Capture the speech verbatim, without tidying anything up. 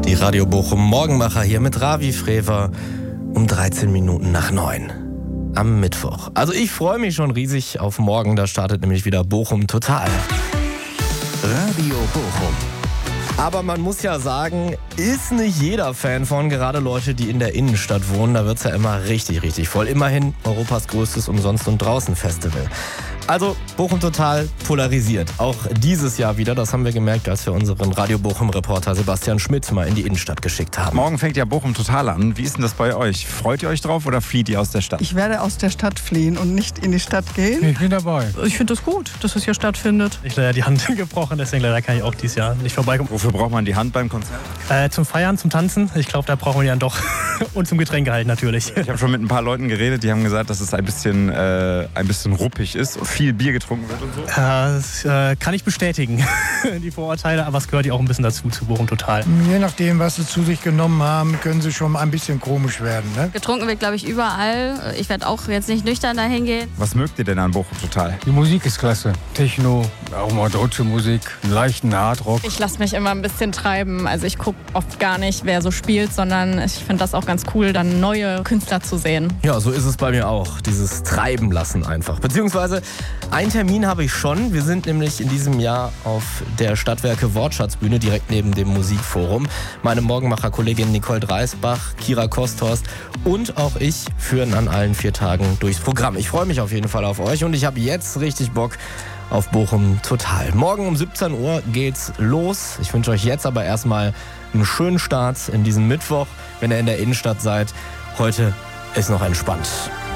Die Radio Bochum Morgenmacher hier mit Ravi Frewer um dreizehn Minuten nach neun am Mittwoch. Also ich freue mich schon riesig auf morgen, da startet nämlich wieder Bochum Total. Radio Bochum. Aber man muss ja sagen, ist nicht jeder Fan von, gerade Leute, die in der Innenstadt wohnen. Da wird es ja immer richtig, richtig voll. Immerhin Europas größtes Umsonst- und Draußen-Festival. Also Bochum Total polarisiert. Auch dieses Jahr wieder. Das haben wir gemerkt, als wir unseren Radio Bochum-Reporter Sebastian Schmidt mal in die Innenstadt geschickt haben. Morgen fängt ja Bochum Total an. Wie ist denn das bei euch? Freut ihr euch drauf oder flieht ihr aus der Stadt? Ich werde aus der Stadt fliehen und nicht in die Stadt gehen. Ich bin dabei. Ich finde das gut, dass es hier stattfindet. Ich habe leider die Hand gebrochen, deswegen leider kann ich auch dieses Jahr nicht vorbeikommen. Wofür braucht man die Hand beim Konzert? Äh, zum Feiern, zum Tanzen. Ich glaube, da brauchen wir die dann doch. Und zum Getränke natürlich. Ich habe schon mit ein paar Leuten geredet, die haben gesagt, dass es ein bisschen, äh, ein bisschen ruppig ist und viel Bier getrunken wird und so. Äh, das äh, kann ich bestätigen, die Vorurteile, aber es gehört ja auch ein bisschen dazu, zu Bochum Total. Je nachdem, was sie zu sich genommen haben, können sie schon ein bisschen komisch werden. Ne? Getrunken wird, glaube ich, überall. Ich werde auch jetzt nicht nüchtern dahin gehen. Was mögt ihr denn an Bochum Total? Die Musik ist klasse. Techno, auch mal deutsche Musik, einen leichten Hardrock. Ich lasse mich immer ein bisschen treiben. Also ich gucke oft gar nicht, wer so spielt, sondern ich finde das auch ganz cool, dann neue Künstler zu sehen. Ja, so ist es bei mir auch. Dieses Treiben lassen einfach. Beziehungsweise einen Termin habe ich schon. Wir sind nämlich in diesem Jahr auf der Stadtwerke Wortschatzbühne, direkt neben dem Musikforum. Meine Morgenmacher-Kollegin Nicole Dreisbach, Kira Kosthorst und auch ich führen an allen vier Tagen durchs Programm. Ich freue mich auf jeden Fall auf euch und ich habe jetzt richtig Bock auf Bochum Total. Morgen um siebzehn Uhr geht's los. Ich wünsche euch jetzt aber erstmal einen schönen Start in diesen Mittwoch, wenn ihr in der Innenstadt seid. Heute ist noch entspannt.